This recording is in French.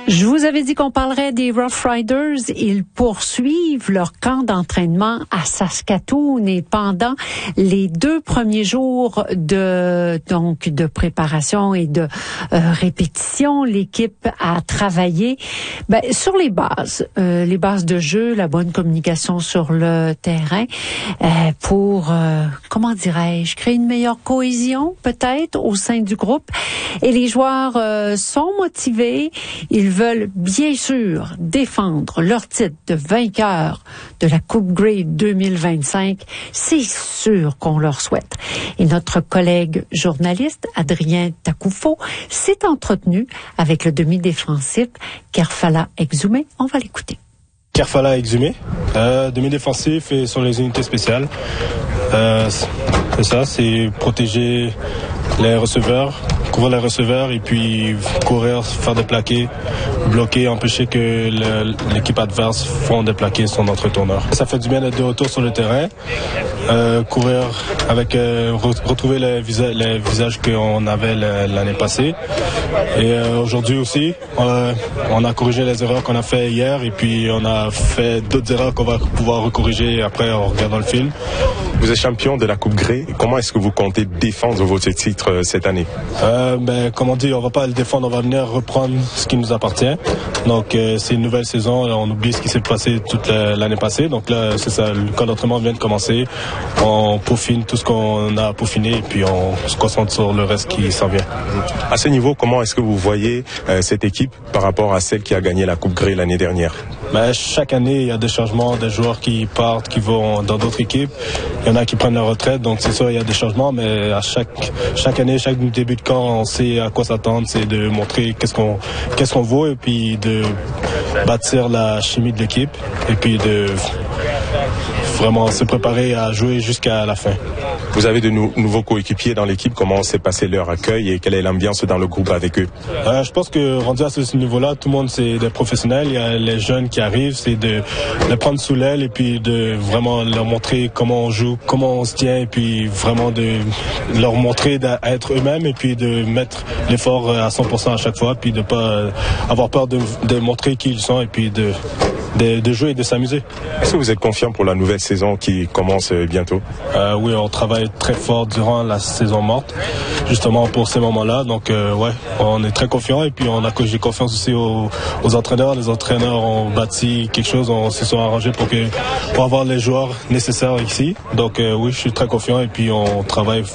Je vous avais dit qu'on parlerait des Rough Riders. Ils poursuivent leur camp d'entraînement à Saskatoon et pendant les 2 premiers jours de préparation et de répétition, l'équipe a travaillé sur les bases de jeu, la bonne communication sur le terrain pour créer une meilleure cohésion peut-être au sein du groupe. Et les joueurs sont motivés. Ils veulent bien sûr défendre leur titre de vainqueur de la Coupe Grey 2025. C'est sûr qu'on leur souhaite. Et notre collègue journaliste Adrien Takoufo s'est entretenu avec le demi-défensif Kerfala Exumé. On va l'écouter. Kerfala Exumé, demi-défensif et sur les unités spéciales. C'est ça, c'est protéger les receveurs, couvrir les receveurs et puis courir, faire des plaqués, bloquer, empêcher que l'équipe adverse font des plaqués sur notre tourneur. Ça fait du bien d'être de retour sur le terrain, courir avec, retrouver les visages qu'on avait l'année passée. Et aujourd'hui aussi, on a corrigé les erreurs qu'on a fait hier et puis on a fait d'autres erreurs qu'on va pouvoir recorriger après en regardant le film. Vous êtes champion de la Coupe Grey. Comment est-ce que vous comptez défendre votre titre cette année? Comme on dit, on va pas le défendre, on va venir reprendre ce qui nous appartient. Donc c'est une nouvelle saison, on oublie ce qui s'est passé toute l'année passée. Donc là, c'est ça, le camp d'entraînement vient de commencer. On peaufine tout ce qu'on a peaufiné et puis on se concentre sur le reste qui s'en vient. À ce niveau, comment est-ce que vous voyez cette équipe par rapport à celle qui a gagné la Coupe Grey l'année dernière? Chaque année, il y a des changements, des joueurs qui partent, qui vont dans d'autres équipes. Il y en a qui prennent leur retraite, donc c'est sûr, il y a des changements, mais à chaque année, chaque début de camp, on sait à quoi s'attendre, c'est de montrer qu'est-ce qu'on vaut et puis de bâtir la chimie de l'équipe et puis de vraiment se préparer à jouer jusqu'à la fin. Vous avez de nouveaux coéquipiers dans l'équipe. Comment s'est passé leur accueil et quelle est l'ambiance dans le groupe avec eux? Je pense que rendu à ce niveau-là, tout le monde c'est des professionnels. Il y a les jeunes qui arrivent, c'est de les prendre sous l'aile et puis de vraiment leur montrer comment on joue, comment on se tient et puis vraiment de leur montrer d'être eux-mêmes et puis de mettre l'effort à 100% à chaque fois puis de pas avoir peur de montrer qui ils sont et puis de jouer et de s'amuser. Est-ce que vous êtes confiant pour la nouvelle saison qui commence bientôt? Oui, on travaille très fort durant la saison morte, justement pour ces moments-là. Donc, on est très confiant et puis j'ai confiance aussi aux entraîneurs. Les entraîneurs ont bâti quelque chose, on se sont arrangés pour avoir les joueurs nécessaires ici. Donc, oui, je suis très confiant et puis on travaille